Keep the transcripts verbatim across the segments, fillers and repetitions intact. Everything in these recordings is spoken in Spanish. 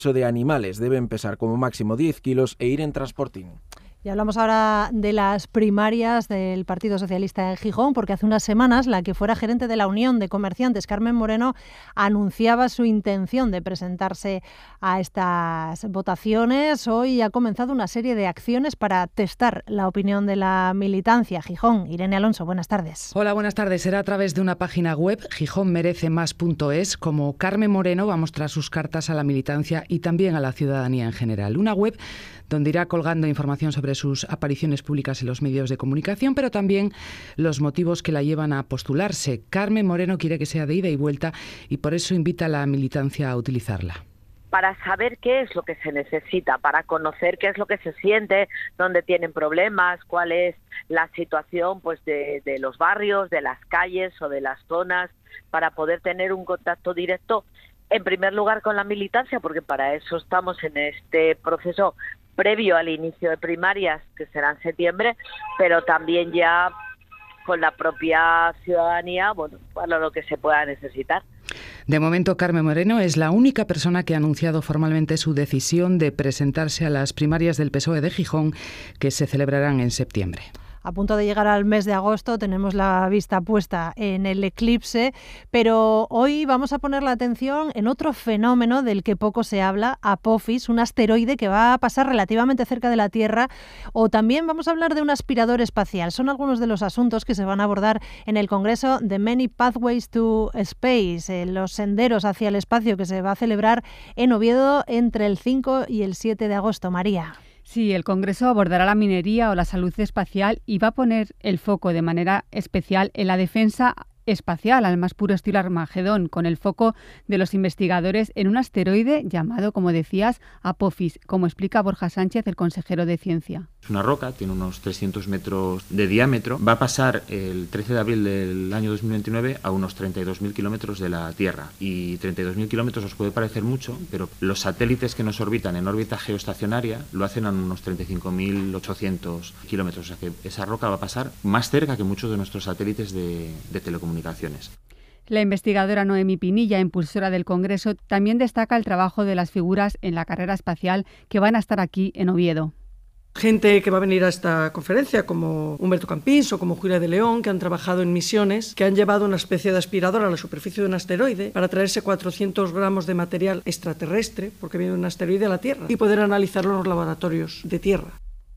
de animales deben pesar como máximo diez kilos e ir en transportín. Y hablamos ahora de las primarias del Partido Socialista en Gijón, porque hace unas semanas la que fuera gerente de la Unión de Comerciantes, Carmen Moreno, anunciaba su intención de presentarse a estas votaciones. Hoy ha comenzado una serie de acciones para testar la opinión de la militancia. Gijón, Irene Alonso, buenas tardes. Hola, buenas tardes. Será a través de una página web, gijón merece más punto es, como Carmen Moreno va a mostrar sus cartas a la militancia y también a la ciudadanía en general. Una web donde irá colgando información sobre sus apariciones públicas en los medios de comunicación, pero también los motivos que la llevan a postularse. Carmen Moreno quiere que sea de ida y vuelta y por eso invita a la militancia a utilizarla. Para saber qué es lo que se necesita, para conocer qué es lo que se siente, dónde tienen problemas, cuál es la situación pues de, de los barrios, de las calles o de las zonas, para poder tener un contacto directo, en primer lugar con la militancia, porque para eso estamos en este proceso previo al inicio de primarias, que será en septiembre, pero también ya con la propia ciudadanía, bueno, para lo que se pueda necesitar. De momento, Carmen Moreno es la única persona que ha anunciado formalmente su decisión de presentarse a las primarias del P S O E de Gijón, que se celebrarán en septiembre. A punto de llegar al mes de agosto, tenemos la vista puesta en el eclipse, pero hoy vamos a poner la atención en otro fenómeno del que poco se habla, Apophis, un asteroide que va a pasar relativamente cerca de la Tierra, o también vamos a hablar de un aspirador espacial. Son algunos de los asuntos que se van a abordar en el Congreso The Many Pathways to Space, los senderos hacia el espacio, que se va a celebrar en Oviedo entre el cinco y el siete de agosto. María. Sí, el Congreso abordará la minería o la salud espacial y va a poner el foco de manera especial en la defensa espacial, al más puro estilo Armagedón, con el foco de los investigadores en un asteroide llamado, como decías, Apophis, como explica Borja Sánchez, el consejero de Ciencia. Es una roca, tiene unos trescientos metros de diámetro, va a pasar el trece de abril del año dos mil veintinueve a unos treinta y dos mil kilómetros de la Tierra. Y treinta y dos mil kilómetros os puede parecer mucho, pero los satélites que nos orbitan en órbita geoestacionaria lo hacen a unos treinta y cinco mil ochocientos kilómetros. O sea que esa roca va a pasar más cerca que muchos de nuestros satélites de, de telecomunicaciones. La investigadora Noemí Pinilla, impulsora del Congreso, también destaca el trabajo de las figuras en la carrera espacial que van a estar aquí en Oviedo. Gente que va a venir a esta conferencia, como Humberto Campins o como Julia de León, que han trabajado en misiones, que han llevado una especie de aspiradora a la superficie de un asteroide para traerse cuatrocientos gramos de material extraterrestre, porque viene un asteroide a la Tierra, y poder analizarlo en los laboratorios de Tierra.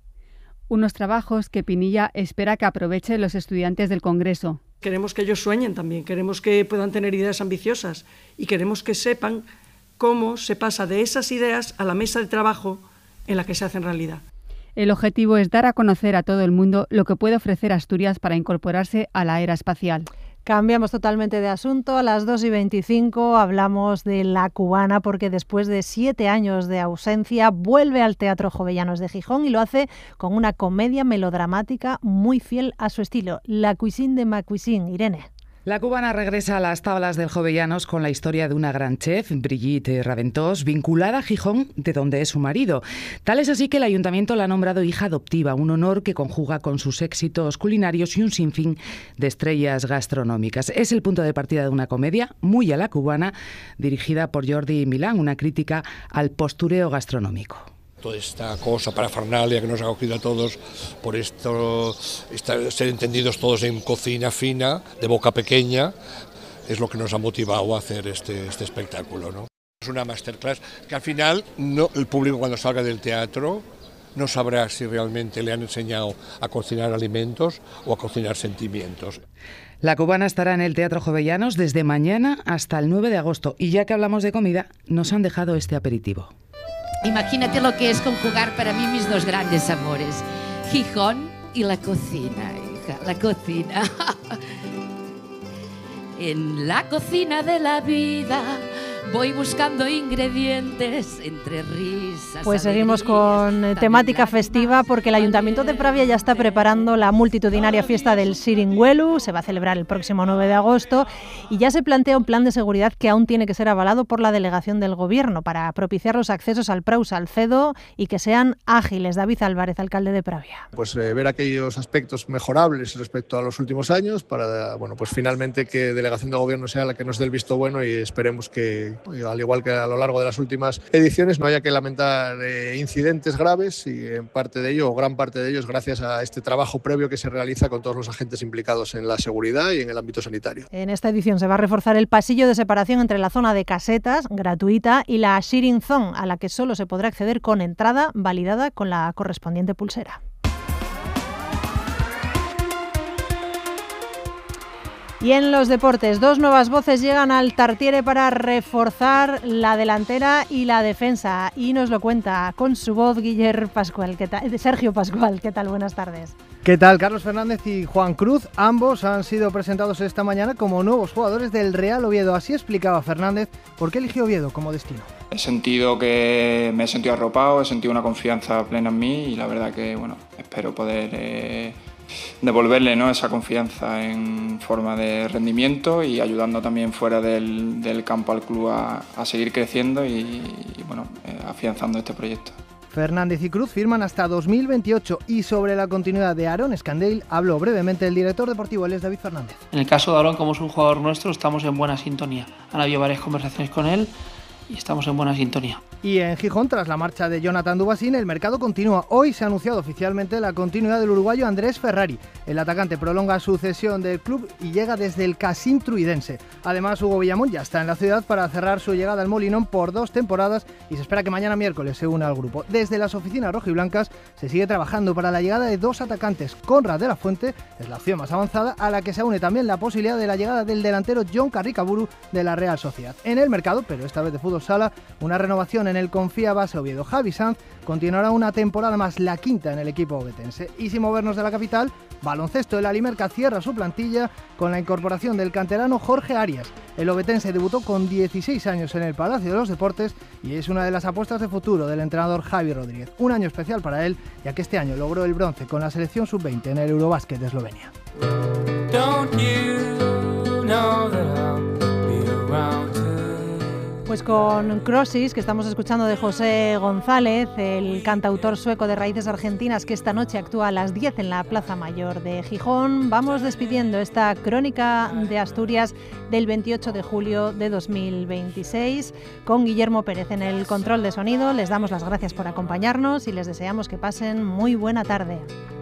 Unos trabajos que Pinilla espera que aprovechen los estudiantes del Congreso. Queremos que ellos sueñen también, queremos que puedan tener ideas ambiciosas y queremos que sepan cómo se pasa de esas ideas a la mesa de trabajo en la que se hacen realidad. El objetivo es dar a conocer a todo el mundo lo que puede ofrecer Asturias para incorporarse a la era espacial. Cambiamos totalmente de asunto. A las dos y veinticinco hablamos de La Cubana, porque después de siete años de ausencia vuelve al Teatro Jovellanos de Gijón y lo hace con una comedia melodramática muy fiel a su estilo. La Cuisine de ma Cuisine. Irene. La Cubana regresa a las tablas del Jovellanos con la historia de una gran chef, Brigitte Raventós, vinculada a Gijón, de donde es su marido. Tal es así que el ayuntamiento la ha nombrado hija adoptiva, un honor que conjuga con sus éxitos culinarios y un sinfín de estrellas gastronómicas. Es el punto de partida de una comedia muy a la cubana, dirigida por Jordi Milán, una crítica al postureo gastronómico. Toda esta cosa parafernalia que nos ha cogido a todos por esto, estar, ser entendidos todos en cocina fina, de boca pequeña, es lo que nos ha motivado a hacer este, este espectáculo, ¿no? Es una masterclass que al final no, el público cuando salga del teatro no sabrá si realmente le han enseñado a cocinar alimentos o a cocinar sentimientos. La Cubana estará en el Teatro Jovellanos desde mañana hasta el nueve de agosto y ya que hablamos de comida, nos han dejado este aperitivo. Imagínate lo que es conjugar para mí mis dos grandes amores, Gijón y la cocina, hija, la cocina. En la cocina de la vida voy buscando ingredientes entre risas. Pues seguimos con temática festiva porque el Ayuntamiento de Pravia ya está preparando la multitudinaria fiesta del Siringuelu. Se va a celebrar el próximo nueve de agosto y ya se plantea un plan de seguridad que aún tiene que ser avalado por la delegación del Gobierno para propiciar los accesos al Prau Salcedo y que sean ágiles. David Álvarez, alcalde de Pravia. Pues eh, ver aquellos aspectos mejorables respecto a los últimos años para, bueno, pues finalmente que delegación del Gobierno sea la que nos dé el visto bueno y esperemos que Y al igual que a lo largo de las últimas ediciones, no haya que lamentar eh, incidentes graves, y en parte de ello, o gran parte de ellos, gracias a este trabajo previo que se realiza con todos los agentes implicados en la seguridad y en el ámbito sanitario. En esta edición se va a reforzar el pasillo de separación entre la zona de casetas, gratuita, y la Sharing Zone, a la que solo se podrá acceder con entrada validada con la correspondiente pulsera. Y en los deportes, dos nuevas voces llegan al Tartiere para reforzar la delantera y la defensa. Y nos lo cuenta con su voz Guillermo Pascual. ¿Qué tal? Sergio Pascual, ¿qué tal? Buenas tardes. ¿Qué tal? Carlos Fernández y Juan Cruz, ambos han sido presentados esta mañana como nuevos jugadores del Real Oviedo. Así explicaba Fernández por qué eligió Oviedo como destino. He sentido que me he sentido arropado, he sentido una confianza plena en mí y la verdad que, bueno, espero poder eh, devolverle, ¿no?, esa confianza en forma de rendimiento y ayudando también fuera del, del campo al club a, a seguir creciendo y, y bueno, eh, afianzando este proyecto. Fernández y Cruz firman hasta dos mil veintiocho y sobre la continuidad de Aaron Scandale habló brevemente el director deportivo, él es David Fernández. En el caso de Aaron, como es un jugador nuestro, estamos en buena sintonía. Han habido varias conversaciones con él y estamos en buena sintonía. Y en Gijón, tras la marcha de Jonathan Dubasín, el mercado continúa. Hoy se ha anunciado oficialmente la continuidad del uruguayo Andrés Ferrari. El atacante prolonga su cesión del club y llega desde el Casín Truidense. Además, Hugo Villamón ya está en la ciudad para cerrar su llegada al Molinón por dos temporadas y se espera que mañana miércoles se una al grupo. Desde las oficinas rojiblancas se sigue trabajando para la llegada de dos atacantes. Conrad de la Fuente es la opción más avanzada, a la que se une también la posibilidad de la llegada del delantero John Carricaburu de la Real Sociedad. En el mercado, pero esta vez de fútbol sala, una renovación en el Confía Base Oviedo. Javi Sanz continuará una temporada más, la quinta en el equipo ovetense. Y sin movernos de la capital, baloncesto. El Alimerca cierra su plantilla con la incorporación del canterano Jorge Arias. El ovetense debutó con dieciséis años en el Palacio de los Deportes y es una de las apuestas de futuro del entrenador Javi Rodríguez. Un año especial para él, ya que este año logró el bronce con la selección sub veinte en el Eurobásquet de Eslovenia. Don't you know that I'll be around? Pues con Crossis, que estamos escuchando de José González, el cantautor sueco de raíces argentinas que esta noche actúa a las diez en la Plaza Mayor de Gijón, vamos despidiendo esta crónica de Asturias del veintiocho de julio de dos mil veintiséis con Guillermo Pérez en el control de sonido. Les damos las gracias por acompañarnos y les deseamos que pasen muy buena tarde.